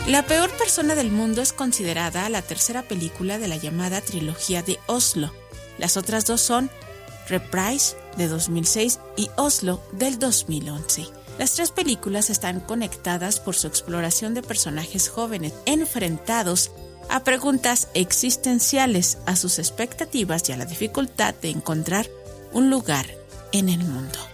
La peor persona del mundo es considerada la tercera película de la llamada trilogía de Oslo. Las otras dos son Reprise de 2006 y Oslo del 2011. Las tres películas están conectadas por su exploración de personajes jóvenes enfrentados a preguntas existenciales, a sus expectativas y a la dificultad de encontrar un lugar en el mundo.